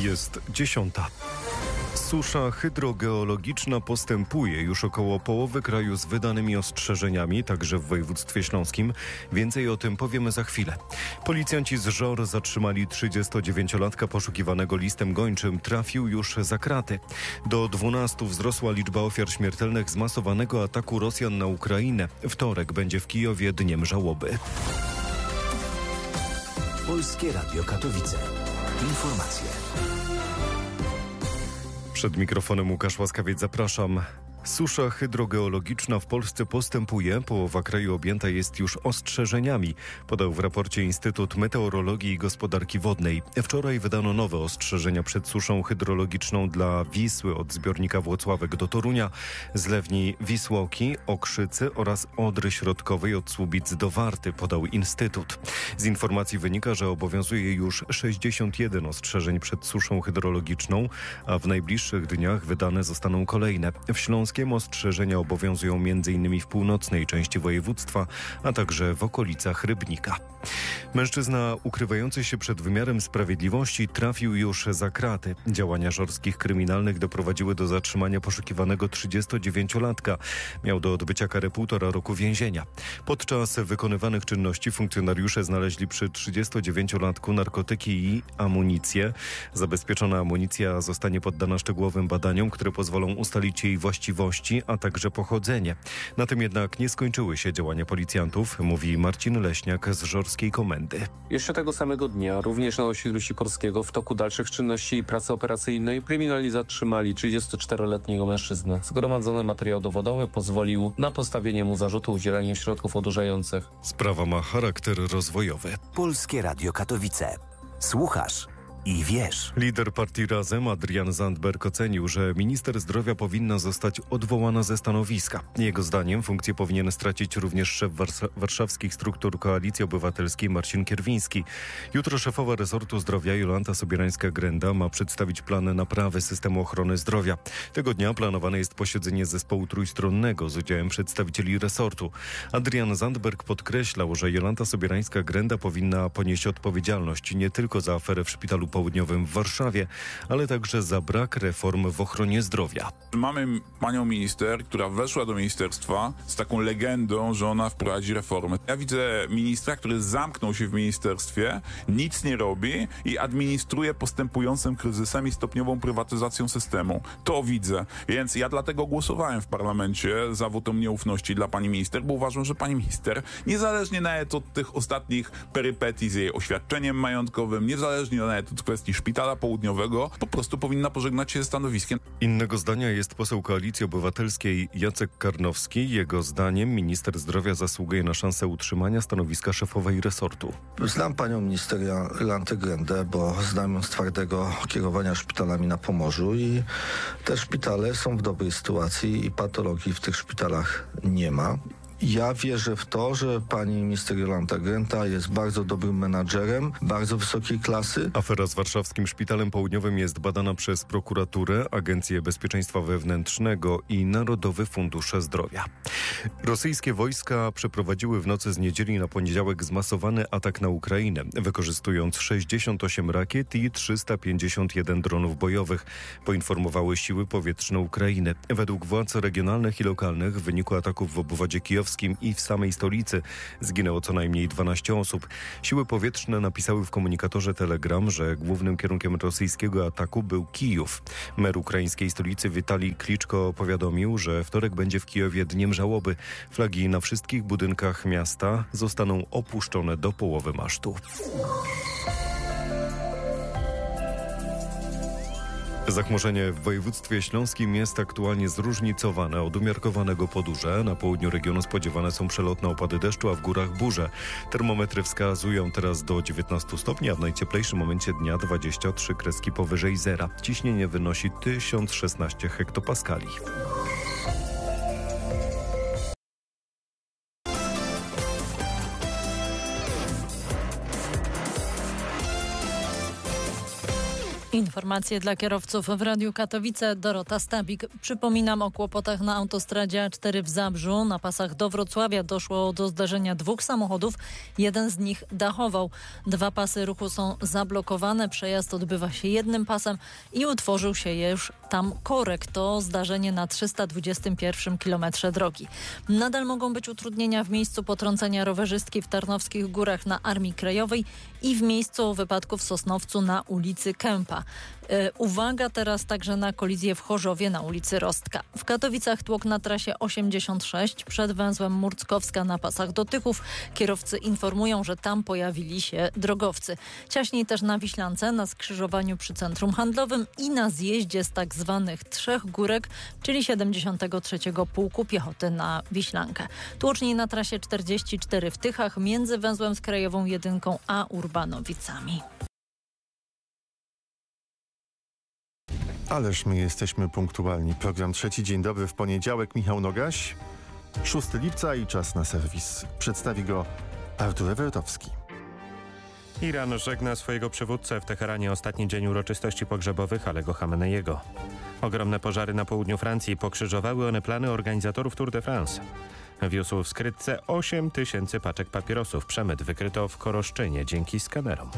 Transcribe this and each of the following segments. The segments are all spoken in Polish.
Jest 10. Susza hydrogeologiczna postępuje. Już około połowy kraju z wydanymi ostrzeżeniami, także w województwie śląskim. Więcej o tym powiemy za chwilę. Policjanci z Żor zatrzymali 39-latka poszukiwanego listem gończym. Trafił już za kraty. Do 12 wzrosła liczba ofiar śmiertelnych zmasowanego ataku Rosjan na Ukrainę. Wtorek będzie w Kijowie dniem żałoby. Polskie Radio Katowice. Informacje. Przed mikrofonem Łukasz Łaskawiec, zapraszam. Susza hydrogeologiczna w Polsce postępuje. Połowa kraju objęta jest już ostrzeżeniami, podał w raporcie Instytut Meteorologii i Gospodarki Wodnej. Wczoraj wydano nowe ostrzeżenia przed suszą hydrologiczną dla Wisły od zbiornika Włocławek do Torunia, zlewni Wisłoki, Okrzycy oraz Odry Środkowej od Słubic do Warty, podał Instytut. Z informacji wynika, że obowiązuje już 61 ostrzeżeń przed suszą hydrologiczną, a w najbliższych dniach wydane zostaną kolejne. W Śląskiem ostrzeżenia obowiązują m.in. w północnej części województwa, a także w okolicach Rybnika. Mężczyzna ukrywający się przed wymiarem sprawiedliwości trafił już za kraty. Działania żorskich kryminalnych doprowadziły do zatrzymania poszukiwanego 39-latka. Miał do odbycia karę 1,5 roku więzienia. Podczas wykonywanych czynności funkcjonariusze znaleźli przy 39-latku narkotyki i amunicję. Zabezpieczona amunicja zostanie poddana szczegółowym badaniom, które pozwolą ustalić jej właściwości, a także pochodzenie. Na tym jednak nie skończyły się działania policjantów, mówi Marcin Leśniak z Żorskiej Komendy. Jeszcze tego samego dnia, również na osiedlu Sikorskiego, w toku dalszych czynności i pracy operacyjnej kryminalni zatrzymali 34-letniego mężczyznę. Zgromadzony materiał dowodowy pozwolił na postawienie mu zarzutu udzielania środków odurzających. Sprawa ma charakter rozwojowy. Polskie Radio Katowice. Słuchasz i wiesz. Lider partii Razem Adrian Zandberg ocenił, że minister zdrowia powinna zostać odwołana ze stanowiska. Jego zdaniem funkcję powinien stracić również szef warszawskich struktur Koalicji Obywatelskiej Marcin Kierwiński. Jutro szefowa resortu zdrowia Jolanta Sobierańska-Grenda ma przedstawić plany naprawy systemu ochrony zdrowia. Tego dnia planowane jest posiedzenie zespołu trójstronnego z udziałem przedstawicieli resortu. Adrian Zandberg podkreślał, że Jolanta Sobierańska-Grenda powinna ponieść odpowiedzialność nie tylko za aferę w Szpitalu Południowym w Warszawie, ale także za brak reform w ochronie zdrowia. Mamy panią minister, która weszła do ministerstwa z taką legendą, że ona wprowadzi reformy. Ja widzę ministra, który zamknął się w ministerstwie, nic nie robi i administruje postępującym kryzysem i stopniową prywatyzacją systemu. To widzę. Więc ja dlatego głosowałem w parlamencie za wotum nieufności dla pani minister, bo uważam, że pani minister, niezależnie nawet od tych ostatnich perypetii z jej oświadczeniem majątkowym, niezależnie nawet od kwestii Szpitala Południowego, po prostu powinna pożegnać się ze stanowiskiem. Innego zdania jest poseł Koalicji Obywatelskiej Jacek Karnowski. Jego zdaniem minister zdrowia zasługuje na szansę utrzymania stanowiska szefowej resortu. Znam panią minister Jolantę Grendę, bo znam ją z twardego kierowania szpitalami na Pomorzu i te szpitale są w dobrej sytuacji i patologii w tych szpitalach nie ma. Ja wierzę w to, że pani minister Jolanta Grenda jest bardzo dobrym menadżerem, bardzo wysokiej klasy. Afera z warszawskim Szpitalem Południowym jest badana przez prokuraturę, Agencję Bezpieczeństwa Wewnętrznego i Narodowy Fundusz Zdrowia. Rosyjskie wojska przeprowadziły w nocy z niedzieli na poniedziałek zmasowany atak na Ukrainę, wykorzystując 68 rakiet i 351 dronów bojowych, poinformowały siły powietrzne Ukrainy. Według władz regionalnych i lokalnych w wyniku ataków w obwodzie kijowskim i w samej stolicy zginęło co najmniej 12 osób. Siły powietrzne napisały w komunikatorze Telegram, że głównym kierunkiem rosyjskiego ataku był Kijów. Mer ukraińskiej stolicy Witalij Kliczko powiadomił, że wtorek będzie w Kijowie dniem żałoby. Flagi na wszystkich budynkach miasta zostaną opuszczone do połowy masztu. Zachmurzenie w województwie śląskim jest aktualnie zróżnicowane od umiarkowanego po duże. Na południu regionu spodziewane są przelotne opady deszczu, a w górach burze. Termometry wskazują teraz do 19 stopni, a w najcieplejszym momencie dnia 23 kreski powyżej zera. Ciśnienie wynosi 1016 hektopaskali. Informacje dla kierowców w Radiu Katowice. Dorota Stabik. Przypominam o kłopotach na autostradzie A4 w Zabrzu. Na pasach do Wrocławia doszło do zdarzenia 2 samochodów. Jeden z nich dachował. 2 pasy ruchu są zablokowane. Przejazd odbywa się jednym pasem i utworzył się już tam korek. To zdarzenie na 321 kilometrze drogi. Nadal mogą być utrudnienia w miejscu potrącenia rowerzystki w Tarnowskich Górach na Armii Krajowej i w miejscu wypadku w Sosnowcu na ulicy Kępa. Uwaga teraz także na kolizję w Chorzowie na ulicy Rostka. W Katowicach tłok na trasie 86 przed węzłem Murckowska na pasach do Tychów. Kierowcy informują, że tam pojawili się drogowcy. Ciaśniej też na Wiślance, na skrzyżowaniu przy centrum handlowym i na zjeździe z tak zwanych 3 górek, czyli 73. Pułku Piechoty na Wiślankę. Tłoczniej na trasie 44 w Tychach między węzłem z Krajową 1 a Urbanowicami. Ależ my jesteśmy punktualni. Program Trzeci Dzień Dobry w poniedziałek. Michał Nogaś. 6 lipca i czas na serwis. Przedstawi go Artur Ewertowski. Iran żegna swojego przywódcę. W Teheranie ostatni dzień uroczystości pogrzebowych Alego Khameneiego. Ogromne pożary na południu Francji pokrzyżowały one plany organizatorów Tour de France. Wiózł w skrytce 8 000 paczek papierosów. Przemyt wykryto w Koroszczynie dzięki skanerom.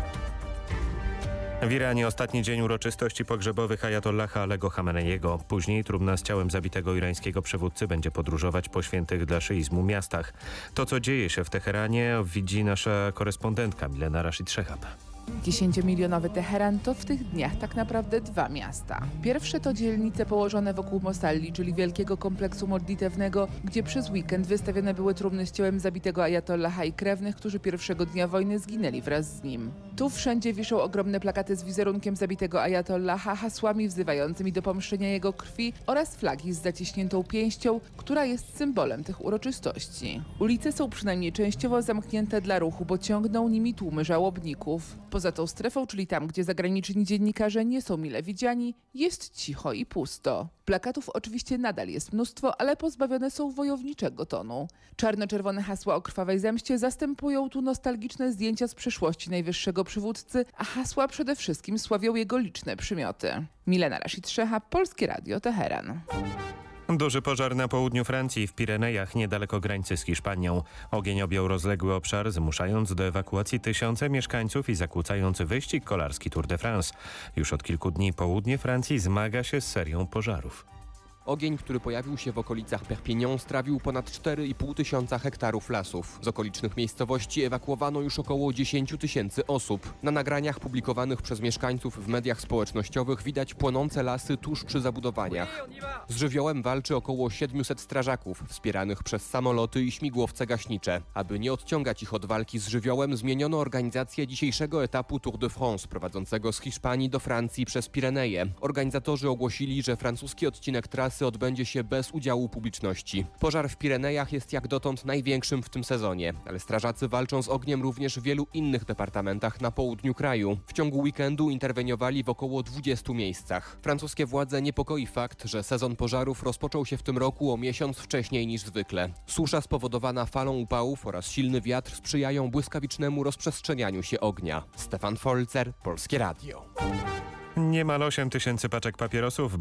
W Iranie ostatni dzień uroczystości pogrzebowych ajatollaha Alego Khameneiego. Później trumna z ciałem zabitego irańskiego przywódcy będzie podróżować po świętych dla szyizmu miastach. To, co dzieje się w Teheranie, widzi nasza korespondentka Milena Rashid Szehab. 10-milionowy Teheran to w tych dniach tak naprawdę 2 miasta. Pierwsze to dzielnice położone wokół Mosalli, czyli wielkiego kompleksu modlitewnego, gdzie przez weekend wystawione były trumny z ciałem zabitego ajatollaha i krewnych, którzy pierwszego dnia wojny zginęli wraz z nim. Tu wszędzie wiszą ogromne plakaty z wizerunkiem zabitego ajatollaha, hasłami wzywającymi do pomszczenia jego krwi oraz flagi z zaciśniętą pięścią, która jest symbolem tych uroczystości. Ulice są przynajmniej częściowo zamknięte dla ruchu, bo ciągną nimi tłumy żałobników. Poza tą strefą, czyli tam, gdzie zagraniczni dziennikarze nie są mile widziani, jest cicho i pusto. Plakatów oczywiście nadal jest mnóstwo, ale pozbawione są wojowniczego tonu. Czarno-czerwone hasła o krwawej zemście zastępują tu nostalgiczne zdjęcia z przeszłości najwyższego przywódcy, a hasła przede wszystkim sławią jego liczne przymioty. Milena Rashid Szehab, Polskie Radio, Teheran. Duży pożar na południu Francji, w Pirenejach, niedaleko granicy z Hiszpanią. Ogień objął rozległy obszar, zmuszając do ewakuacji tysiące mieszkańców i zakłócając wyścig kolarski Tour de France. Już od kilku dni południe Francji zmaga się z serią pożarów. Ogień, który pojawił się w okolicach Perpignan, strawił ponad 4,5 tysiąca hektarów lasów. Z okolicznych miejscowości ewakuowano już około 10 000 osób. Na nagraniach publikowanych przez mieszkańców w mediach społecznościowych widać płonące lasy tuż przy zabudowaniach. Z żywiołem walczy około 700 strażaków, wspieranych przez samoloty i śmigłowce gaśnicze. Aby nie odciągać ich od walki z żywiołem, zmieniono organizację dzisiejszego etapu Tour de France, prowadzącego z Hiszpanii do Francji przez Pireneje. Organizatorzy ogłosili, że francuski odcinek trasy odbędzie się bez udziału publiczności. Pożar w Pirenejach jest jak dotąd największym w tym sezonie, ale strażacy walczą z ogniem również w wielu innych departamentach na południu kraju. W ciągu weekendu interweniowali w około 20 miejscach. Francuskie władze niepokoi fakt, że sezon pożarów rozpoczął się w tym roku o miesiąc wcześniej niż zwykle. Susza spowodowana falą upałów oraz silny wiatr sprzyjają błyskawicznemu rozprzestrzenianiu się ognia. Stefan Folzer, Polskie Radio. Niemal 8 000 paczek papierosów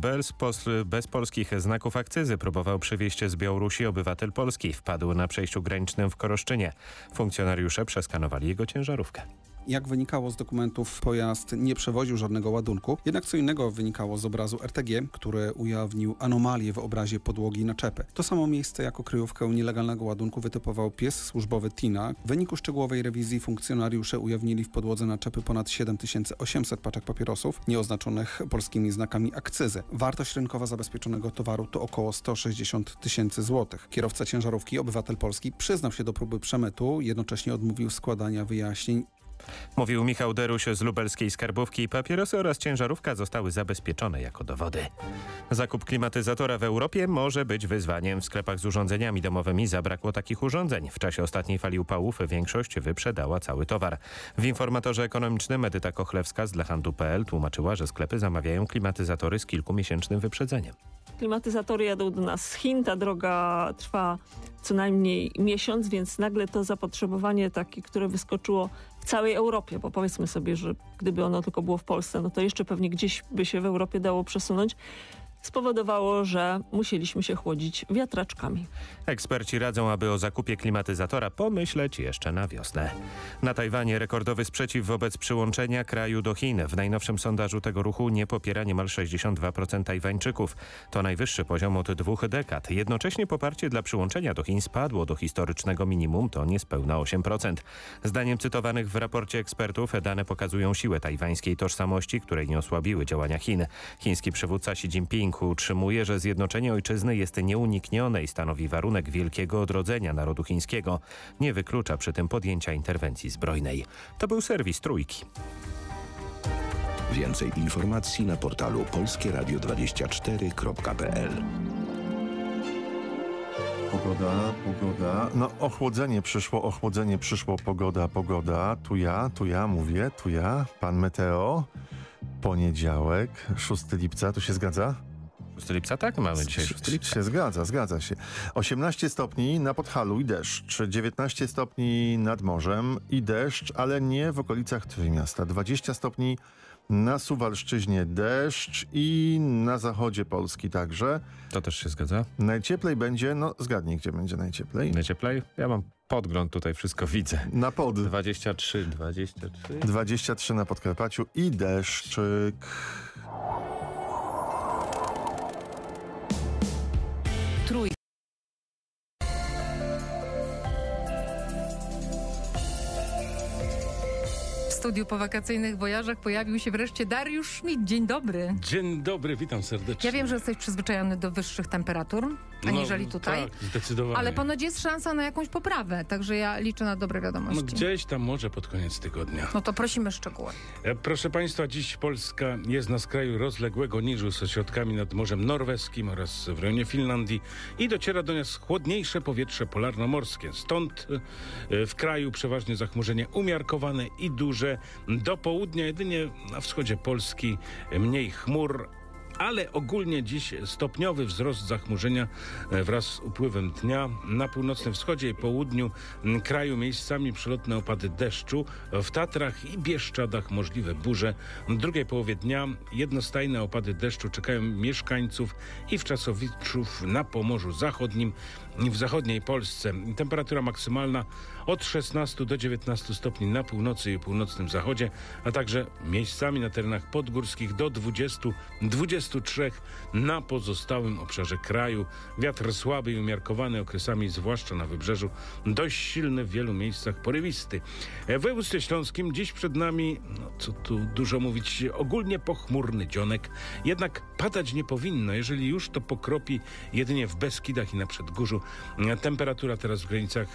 bez polskich znaków akcyzy próbował przywieźć z Białorusi obywatel Polski. Wpadł na przejściu granicznym w Koroszczynie. Funkcjonariusze przeskanowali jego ciężarówkę. Jak wynikało z dokumentów, pojazd nie przewoził żadnego ładunku. Jednak co innego wynikało z obrazu RTG, który ujawnił anomalię w obrazie podłogi naczepy. To samo miejsce jako kryjówkę nielegalnego ładunku wytypował pies służbowy Tina. W wyniku szczegółowej rewizji funkcjonariusze ujawnili w podłodze naczepy ponad 7800 paczek papierosów nieoznaczonych polskimi znakami akcyzy. Wartość rynkowa zabezpieczonego towaru to około 160 000 złotych. Kierowca ciężarówki, obywatel Polski, przyznał się do próby przemytu, jednocześnie odmówił składania wyjaśnień. Mówił Michał Deruś z lubelskiej skarbówki. Papierosy oraz ciężarówka zostały zabezpieczone jako dowody. Zakup klimatyzatora w Europie może być wyzwaniem. W sklepach z urządzeniami domowymi zabrakło takich urządzeń. W czasie ostatniej fali upałów większość wyprzedała cały towar. W informatorze ekonomicznym Edyta Kochlewska z dlahandlu.pl tłumaczyła, że sklepy zamawiają klimatyzatory z kilkumiesięcznym wyprzedzeniem. Klimatyzatory jadą do nas z Chin, ta droga trwa co najmniej miesiąc, więc nagle to zapotrzebowanie takie, które wyskoczyło w całej Europie, bo powiedzmy sobie, że gdyby ono tylko było w Polsce, no to jeszcze pewnie gdzieś by się w Europie dało przesunąć, spowodowało, że musieliśmy się chłodzić wiatraczkami. Eksperci radzą, aby o zakupie klimatyzatora pomyśleć jeszcze na wiosnę. Na Tajwanie rekordowy sprzeciw wobec przyłączenia kraju do Chin. W najnowszym sondażu tego ruchu nie popiera niemal 62% Tajwańczyków. To najwyższy poziom od 2 dekad. Jednocześnie poparcie dla przyłączenia do Chin spadło do historycznego minimum, to niespełna 8%. Zdaniem cytowanych w raporcie ekspertów dane pokazują siłę tajwańskiej tożsamości, której nie osłabiły działania Chin. Chiński przywódca Xi Jinping utrzymuje, że zjednoczenie ojczyzny jest nieuniknione i stanowi warunek wielkiego odrodzenia narodu chińskiego. Nie wyklucza przy tym podjęcia interwencji zbrojnej. To był serwis Trójki. Więcej informacji na portalu polskieradio24.pl. Pogoda. No ochłodzenie przyszło, pogoda. Tu ja mówię. Pan Meteo. Poniedziałek, 6 lipca, to się zgadza? 6 lipca, tak? Mamy dzisiaj 6 lipca. Się zgadza się. 18 stopni na Podhalu i deszcz, 19 stopni nad morzem i deszcz, ale nie w okolicach Trójmiasta. 20 stopni na Suwalszczyźnie deszcz i na zachodzie Polski także. To też się zgadza. Najcieplej będzie, zgadnij, gdzie będzie najcieplej. Najcieplej? Ja mam podgląd, tutaj wszystko widzę. Na pod. 23. 23 na Podkarpaciu i deszczyk. W studiu po wakacyjnych wojażach pojawił się wreszcie Dariusz Schmidt. Dzień dobry. Dzień dobry, witam serdecznie. Ja wiem, że jesteś przyzwyczajony do wyższych temperatur, aniżeli tutaj. Tak, zdecydowanie. Ale ponoć jest szansa na jakąś poprawę, także ja liczę na dobre wiadomości. Gdzieś tam może pod koniec tygodnia. No to prosimy szczegóły. Proszę Państwa, dziś Polska jest na skraju rozległego niżu z ośrodkami nad Morzem Norweskim oraz w rejonie Finlandii i dociera do nas chłodniejsze powietrze polarnomorskie. Stąd w kraju przeważnie zachmurzenie umiarkowane i duże. Do południa jedynie na wschodzie Polski mniej chmur, ale ogólnie dziś stopniowy wzrost zachmurzenia wraz z upływem dnia. Na północnym wschodzie i południu kraju miejscami przelotne opady deszczu. W Tatrach i Bieszczadach możliwe burze. W drugiej połowie dnia jednostajne opady deszczu czekają mieszkańców i wczasowiczów na Pomorzu Zachodnim i w zachodniej Polsce. Temperatura maksymalna od 16 do 19 stopni na północy i północnym zachodzie, a także miejscami na terenach podgórskich do 20-23 na pozostałym obszarze kraju. Wiatr słaby i umiarkowany, okresami zwłaszcza na wybrzeżu dość silny, w wielu miejscach porywisty. W województwie śląskim dziś przed nami, co tu dużo mówić, ogólnie pochmurny dzionek, jednak padać nie powinno. Jeżeli już, to pokropi jedynie w Beskidach i na Przedgórzu. Temperatura teraz w granicach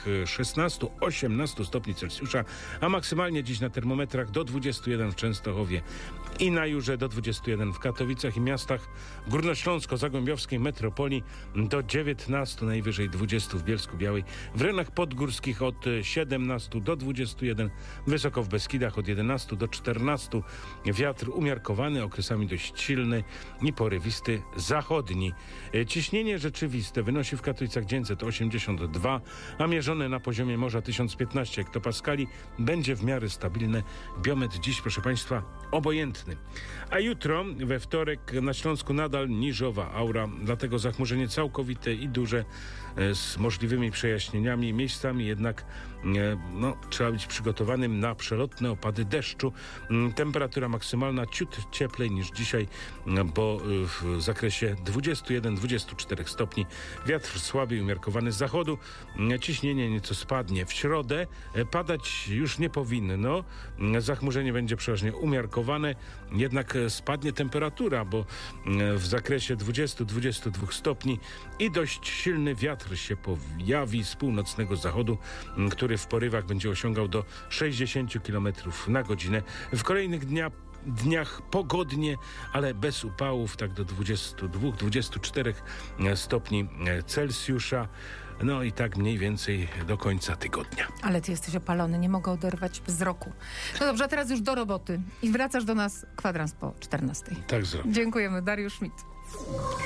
16-18 stopni Celsjusza, a maksymalnie dziś na termometrach do 21 w Częstochowie i na Jurze, do 21 w Katowicach i miastach górnośląsko-zagłębiowskiej metropolii, do 19, najwyżej 20 w Bielsku-Białej. W rejonach podgórskich od 17 do 21, wysoko w Beskidach od 11 do 14. Wiatr umiarkowany, okresami dość silny i porywisty zachodni. Ciśnienie rzeczywiste wynosi w Katowicach 982, a mierzone na poziomie morza 1015 hektopaskali. Będzie w miarę stabilne. Biometr dziś, proszę Państwa, obojętny. A jutro, we wtorek, na Śląsku nadal niżowa aura, dlatego zachmurzenie całkowite i duże z możliwymi przejaśnieniami. Miejscami jednak trzeba być przygotowanym na przelotne opady deszczu. Temperatura maksymalna ciut cieplej niż dzisiaj, bo w zakresie 21-24 stopni. Wiatr słaby i umiarkowany z zachodu. Ciśnienie nieco spadnie. W środę padać już nie powinno. Zachmurzenie będzie przeważnie umiarkowane, jednak spadnie temperatura, bo w zakresie 20-22 stopni i dość silny wiatr się pojawi z północnego zachodu, który w porywach będzie osiągał do 60 km na godzinę. W kolejnych dniach pogodnie, ale bez upałów, tak do 22-24 stopni Celsjusza. No i tak mniej więcej do końca tygodnia. Ale ty jesteś opalony, nie mogę oderwać wzroku. No dobrze, a teraz już do roboty. I wracasz do nas kwadrans po 14. Tak zrobię. Dziękujemy. Dariusz Schmidt.